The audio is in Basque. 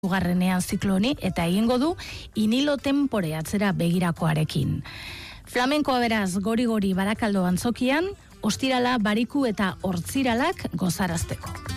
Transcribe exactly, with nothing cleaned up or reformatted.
Ugarrenean zikloni eta egingo du inilo tempore atzera begirakoarekin. Flamenkoa beraz gori-gori Barakaldo antzokian, ostirala bariku eta hortziralak gozarazteko.